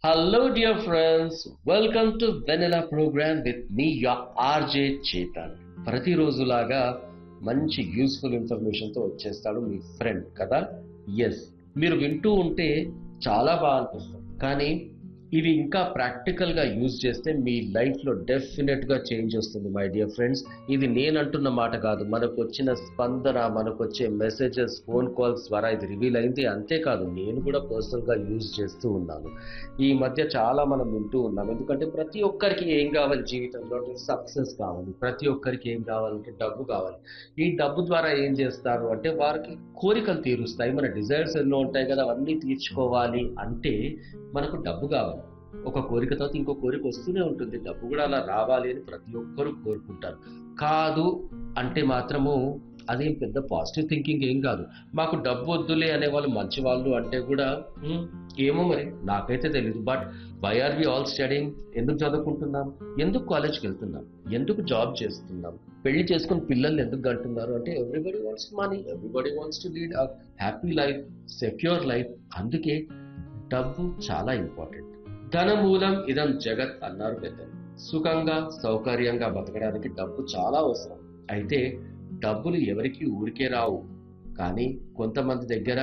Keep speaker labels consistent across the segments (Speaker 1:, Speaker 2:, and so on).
Speaker 1: Hello, dear friends. Welcome to Vanilla Program with me, your RJ Chetan. ప్రతిరోజులాగా మంచి useful ఇన్ఫర్మేషన్తో వచ్చేస్తాడు మీ friend కదా. Yes, మీరు వింటూ ఉంటే చాలా బాగా అనిపిస్తుంది, కానీ ఇవి ఇంకా ప్రాక్టికల్గా యూజ్ చేస్తే మీ లైఫ్లో డెఫినెట్గా చేంజ్ వస్తుంది మై డియర్ ఫ్రెండ్స్. ఇది నేను అంటున్న మాట కాదు, మనకు వచ్చిన స్పందన, మనకు వచ్చే మెసేజెస్, ఫోన్ కాల్స్ ద్వారా ఇది రివీల్ అయింది. అంతేకాదు, నేను కూడా పర్సనల్గా యూజ్ చేస్తూ ఉన్నాను. ఈ మధ్య చాలా మనం వింటూ ఉన్నాం, ఎందుకంటే ప్రతి ఒక్కరికి ఏం కావాలి జీవితంలో అంటే సక్సెస్ కావాలి, ప్రతి ఒక్కరికి ఏం కావాలంటే డబ్బు కావాలి. ఈ డబ్బు ద్వారా ఏం చేస్తారు అంటే వారికి కోరికలు తీరుస్తాయి. మన డిజైర్స్ ఎన్నో ఉంటాయి కదా, అవన్నీ తీర్చుకోవాలి అంటే మనకు డబ్బు కావాలి. ఒక కోరిక తర్వాత ఇంకో కోరిక వస్తూనే ఉంటుంది. డబ్బు కూడా అలా రావాలి అని ప్రతి ఒక్కరూ కోరుకుంటారు. కాదు అంటే మాత్రము అదేం పెద్ద పాజిటివ్ థింకింగ్ ఏం కాదు. మాకు డబ్బు వద్దులే అనే వాళ్ళు మంచి వాళ్ళు అంటే కూడా ఏమో మరి నాకైతే తెలియదు. But why are we all studying? ఎందుకు చదువుకుంటున్నాం? ఎందుకు కాలేజ్కి వెళ్తున్నాం? ఎందుకు జాబ్ చేస్తున్నాం? పెళ్లి చేసుకుని పిల్లల్ని ఎందుకు కంటున్నారు అంటే everybody wants money, everybody wants to lead a happy life, secure life. అందుకే డబ్బు చాలా ఇంపార్టెంట్. ధనమూలం ఇదం జగత్ అన్నారు పెద్దలు. సుఖంగా సౌకర్యంగా బతకడానికి డబ్బు చాలా అవసరం. అయితే డబ్బులు ఎవరికి ఊరికే రావు, కానీ కొంతమంది దగ్గర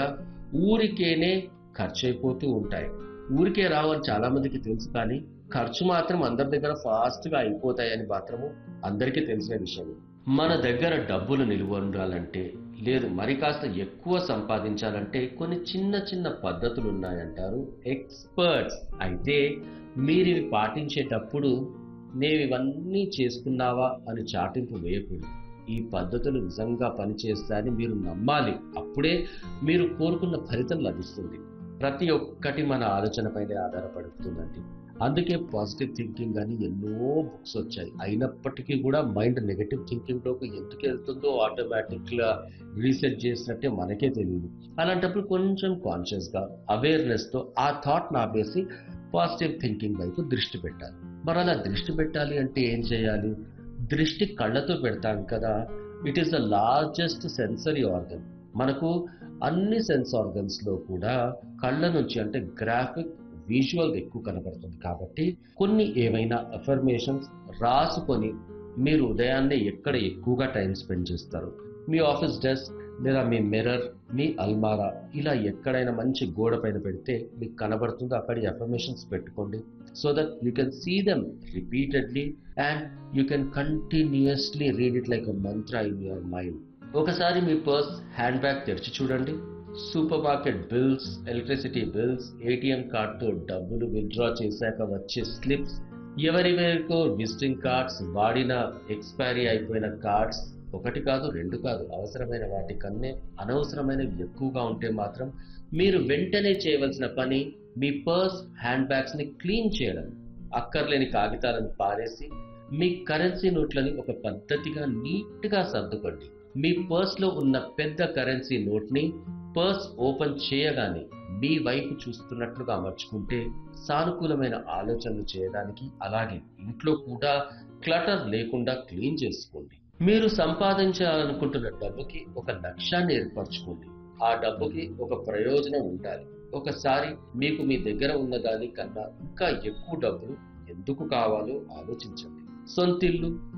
Speaker 1: ఊరికేనే ఖర్చు అయిపోతూ ఉంటాయి. ఊరికే రావు అని చాలా మందికి తెలుసు, కానీ ఖర్చు మాత్రం అందరి దగ్గర ఫాస్ట్ గా అయిపోతాయని మాత్రము అందరికీ తెలిసిన విషయం. మన దగ్గర డబ్బులు నిలువ ఉండాలంటే, లేదు మరి కాస్త ఎక్కువ సంపాదించాలంటే కొన్ని చిన్న చిన్న పద్ధతులు ఉన్నాయంటారు ఎక్స్పర్ట్స్. అయితే మీరు ఇవి పాటించేటప్పుడు నేను ఇవన్నీ చేసుకున్నావా అని చాటింపు వేయకూడదు. ఈ పద్ధతులు నిజంగా పనిచేస్తాయని మీరు నమ్మాలి. అప్పుడే మీరు కోరుకున్న ఫలితం లభిస్తుంది. ప్రతి ఒక్కటి మన ఆలోచన పైనే ఆధారపడుతుందండి. అందుకే పాజిటివ్ థింకింగ్ అని ఎన్నో బుక్స్ వచ్చాయి. అయినప్పటికీ కూడా మైండ్ నెగటివ్ థింకింగ్ లోకి ఎందుకు వెళ్తుందో ఆటోమేటిక్ గా రీసెట్ చేసినట్టే మనకే తెలియదు. అలాంటప్పుడు కొంచెం కాన్షియస్ గా అవేర్నెస్ తో ఆ థాట్ ఆపేసి పాజిటివ్ థింకింగ్ వైపు దృష్టి పెట్టాలి. మరి అలా దృష్టి పెట్టాలి అంటే ఏం చేయాలి? దృష్టి కళ్ళతో పెడతాం కదా. It is the largest sensory organ. మనకు అన్ని సెన్స్ ఆర్గన్స్ లో కూడా కళ్ళ నుంచి అంటే గ్రాఫిక్ విజువల్ ఎక్కువ కనబడుతుంది. కాబట్టి కొన్ని ఏవైనా అఫర్మేషన్స్ రాసుకొని మీరు ఉదయాన్నే ఎక్కడ ఎక్కువగా టైం స్పెండ్ చేస్తారు, మీ ఆఫీస్ డెస్క్ లేదా మీ మిర్రర్, మీ అల్మారా, ఇలా ఎక్కడైనా మంచి గోడ పైన పెడితే మీకు కనబడుతుందో అక్కడ అఫర్మేషన్స్ పెట్టుకోండి. So that you can see them repeatedly and you can continuously read it like a Mantra in your mind. ఒకసారి మీ పర్స్, హ్యాండ్ బ్యాగ్ తెరిచి చూడండి. Super market bills, electricity bills, ATM కార్డుతో డబ్బులు విత్డ్రా చేశాక వచ్చే స్లిప్స్, ఎవరివరికో విజిటింగ్ కార్డ్స్, వాడిన expiry అయిపోయిన cards, ఒకటి కాదు రెండు కాదు, అవసరమైన వాటి కన్నే అనవసరమైనవి ఎక్కువగా ఉంటే మాత్రం మీరు వెంటనే చేయవలసిన పని మీ పర్స్, హ్యాండ్ బ్యాగ్స్ ని క్లీన్ చేయడం. అక్కర్లేని కాగితాలను పారేసి మీ కరెన్సీ నోట్లని ఒక పద్ధతిగా నీట్ గా సర్దుకోండి. మీ పర్స్ లో ఉన్న పెద్ద కరెన్సీ నోట్ ని పర్స్ ఓపెన్ చేయగానే మీ వైపు చూస్తున్నట్లుగా అమర్చుకుంటే సానుకూలమైన ఆలోచనలు చేయడానికి, అలాగే ఇంట్లో కూడా క్లటర్ లేకుండా క్లీన్ చేసుకోండి. మీరు సంపాదించాలనుకుంటున్న డబ్బుకి ఒక లక్ష్యాన్ని ఏర్పరచుకోండి. ఆ డబ్బుకి ఒక ప్రయోజనం ఉండాలి. ఒకసారి మీకు మీ దగ్గర ఉన్న దానికన్నా ఇంకా ఎక్కువ డబ్బులు ఎందుకు కావాలో ఆలోచించండి. సొంతిల్లు,